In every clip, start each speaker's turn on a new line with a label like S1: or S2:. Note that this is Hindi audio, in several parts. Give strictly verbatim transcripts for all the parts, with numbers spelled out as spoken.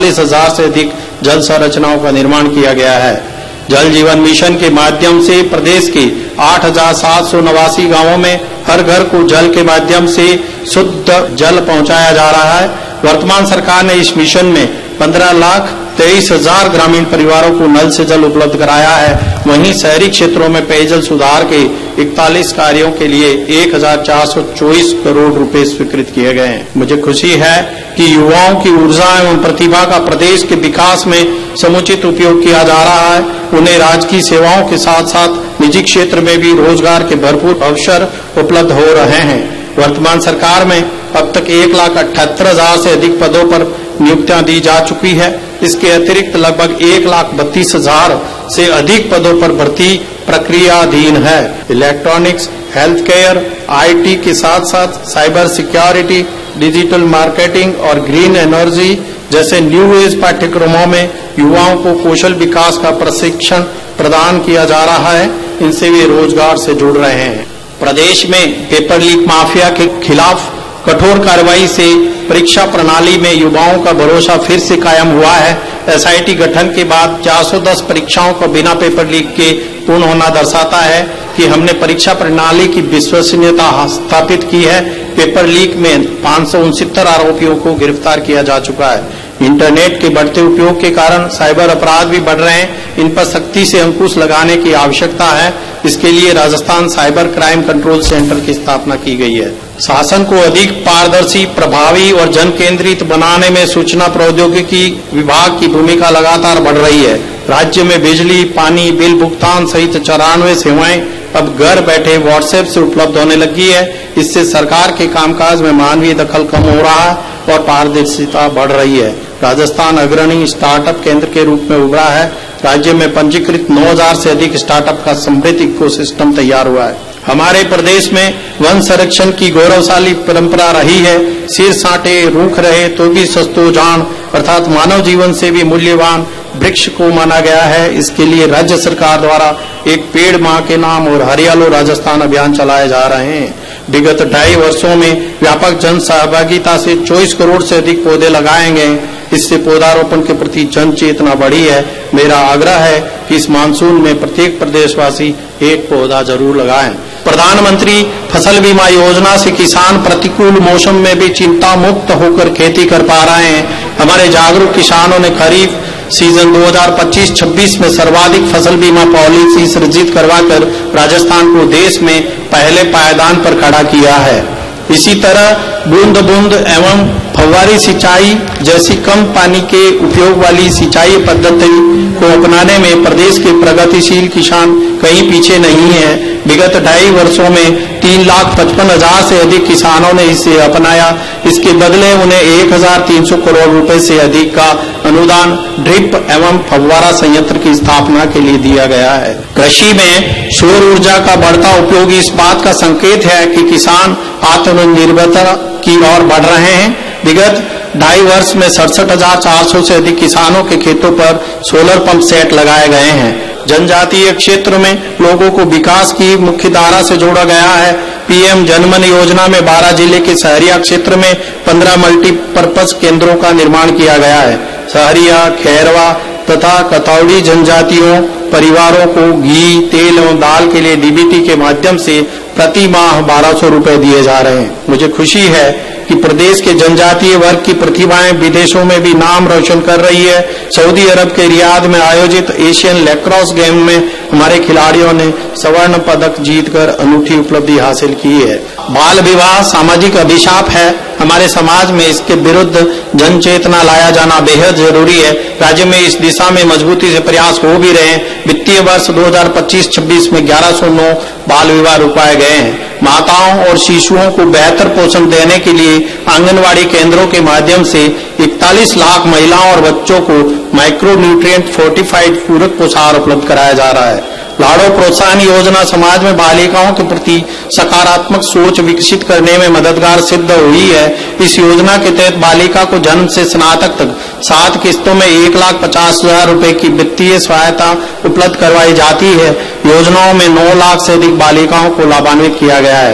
S1: चालीस हजार से अधिक जल संरचनाओं का निर्माण किया गया है। जल जीवन मिशन के माध्यम से प्रदेश के आठ हजार सात सौ नवासी गांवों में हर घर को जल के माध्यम से शुद्ध जल पहुंचाया जा रहा है। वर्तमान सरकार ने इस मिशन में पंद्रह लाख तेईस हजार ग्रामीण परिवारों को नल से जल उपलब्ध कराया है। वहीं शहरी क्षेत्रों में पेयजल सुधार के इकतालीस कार्यों के लिए एक हजार चार सौ चौबीस करोड़ रुपए स्वीकृत किए गए हैं। मुझे खुशी है कि युवाओं की ऊर्जा एवं प्रतिभा का प्रदेश के विकास में समुचित उपयोग किया जा रहा है। उन्हें राजकीय सेवाओं के साथ साथ निजी क्षेत्र में भी रोजगार के भरपूर अवसर उपलब्ध हो रहे हैं। वर्तमान सरकार में अब तक एक लाख अठहत्तर हजार से अधिक पदों पर नियुक्तियां दी जा चुकी है। इसके अतिरिक्त लगभग एक लाख बत्तीस हजार से अधिक पदों पर भर्ती प्रक्रियाधीन है। इलेक्ट्रॉनिक्स, हेल्थ केयर, आईटी के साथ साथ साइबर सिक्योरिटी, डिजिटल मार्केटिंग और ग्रीन एनर्जी जैसे न्यू एज पाठ्यक्रमों में युवाओं को कौशल विकास का प्रशिक्षण प्रदान किया जा रहा है। इनसे वे रोजगार से जुड़ रहे हैं। प्रदेश में पेपर लीक माफिया के खिलाफ कठोर कार्रवाई से परीक्षा प्रणाली में युवाओं का भरोसा फिर से कायम हुआ है। एसआईटी गठन के बाद चार सौ दस परीक्षाओं को बिना पेपर लीक के पूर्ण होना दर्शाता है कि हमने परीक्षा प्रणाली की विश्वसनीयता स्थापित की है। पेपर लीक में पांच सौ उनसत्तर आरोपियों को गिरफ्तार किया जा चुका है। इंटरनेट के बढ़ते उपयोग के कारण साइबर अपराध भी बढ़ रहे हैं। इन पर सख्ती से अंकुश लगाने की आवश्यकता है। इसके लिए Rajasthan cyber crime control centre की स्थापना की गई है। शासन को अधिक पारदर्शी, प्रभावी और जन केंद्रित बनाने में सूचना प्रौद्योगिकी विभाग की भूमिका लगातार बढ़ रही है। राज्य में बिजली, पानी बिल भुगतान सहित चौरानवे सेवाएं अब घर बैठे व्हाट्सएप से उपलब्ध होने लगी है। इससे सरकार के कामकाज में मानवीय दखल कम हो रहा है और पारदर्शिता बढ़ रही है। राजस्थान अग्रणी स्टार्टअप केंद्र के रूप में उभरा है। राज्य में पंजीकृत नौ हजार से अधिक स्टार्टअप का समृद्ध इकोसिस्टम तैयार हुआ है। हमारे प्रदेश में वन संरक्षण की गौरवशाली परंपरा रही है। सिर साटे रूख रहे तो भी सस्तो जान, अर्थात मानव जीवन से भी मूल्यवान वृक्ष को माना गया है। इसके लिए राज्य सरकार द्वारा एक पेड़ मां के नाम और हरियालो राजस्थान अभियान चलाए जा रहे हैं। विगत ढाई वर्षों में व्यापक जन सहभागिता से चौबीस करोड़ से अधिक पौधे लगाए गए। इससे पौधारोपण के प्रति जन चेतना बढ़ी है। मेरा आग्रह है कि इस मानसून में प्रत्येक प्रदेशवासी एक पौधा जरूर लगाएं। प्रधानमंत्री फसल बीमा योजना से किसान प्रतिकूल मौसम में भी चिंता मुक्त होकर खेती कर पा रहे हैं। हमारे जागरूक किसानों ने खरीफ सीजन दो हजार पच्चीस छब्बीस में सर्वाधिक फसल बीमा पॉलिसी सृजित करवाकर राजस्थान को देश में पहले पायदान पर खड़ा किया है। इसी तरह बूंद बूंद एवं फव्वारी सिंचाई जैसी कम पानी के उपयोग वाली सिंचाई पद्धति को अपनाने में प्रदेश के प्रगतिशील किसान कहीं पीछे नहीं है। विगत ढाई वर्षों में तीन लाख पचपन हजार से अधिक किसानों ने इसे अपनाया। इसके बदले उन्हें एक हजार तीन सौ करोड़ रुपए से अधिक का अनुदान ड्रिप एवं फव्वारा संयंत्र की स्थापना के लिए दिया गया है। कृषि में सौर ऊर्जा का बढ़ता उपयोग इस बात का संकेत है कि किसान आत्मनिर्भरता की ओर बढ़ रहे हैं। विगत ढाई वर्ष में सड़सठ हजार चार सौ से अधिक किसानों के खेतों पर सोलर पंप सेट लगाए गए हैं। जनजातीय क्षेत्र में लोगों को विकास की मुख्य धारा से जोड़ा गया है। पीएम जनमन योजना में बारह जिले के सहरिया क्षेत्र में पंद्रह मल्टीपर्पज केंद्रों का निर्माण किया गया है। सहरिया, खैरवा तथा कतौड़ी जनजातियों परिवारों को घी, तेल एवं दाल के लिए डीबीटी के माध्यम से प्रति माह बारह सौ रुपए दिए जा रहे हैं। मुझे खुशी है कि प्रदेश के जनजातीय वर्ग की प्रतिभाएं विदेशों में भी नाम रोशन कर रही है। सऊदी अरब के रियाद में आयोजित एशियन लैक्रोस गेम में हमारे खिलाड़ियों ने स्वर्ण पदक जीतकर अनूठी उपलब्धि हासिल की है। बाल विवाह सामाजिक अभिशाप है। हमारे समाज में इसके विरुद्ध जन चेतना लाया जाना बेहद जरूरी है। राज्य में इस दिशा में मजबूती से प्रयास हो भी रहे हैं। वित्तीय वर्ष दो हजार पच्चीस छब्बीस में ग्यारह सौ नौ बाल विवाह रुकवाए गए हैं। माताओं और शिशुओं को बेहतर पोषण देने के लिए आंगनवाड़ी केंद्रों के माध्यम से इकतालीस लाख महिलाओं और बच्चों को माइक्रो न्यूट्रिएंट फोर्टिफाइड पूरक पोषाहार उपलब्ध कराया जा रहा है। लाड़ो प्रोत्साहन योजना समाज में बालिकाओं के प्रति सकारात्मक सोच विकसित करने में मददगार सिद्ध हुई है। इस योजना के तहत बालिका को जन्म से स्नातक तक सात किस्तों में एक लाख पचास हजार रुपए की वित्तीय सहायता उपलब्ध करवाई जाती है। योजनाओं में नौ लाख से अधिक बालिकाओं को लाभान्वित किया गया है।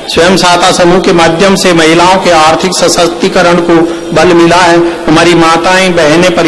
S1: स्वयं सहायता समूह के माध्यम से महिलाओं के आर्थिक सशक्तिकरण को बल मिला है। हमारी माताएं बहनें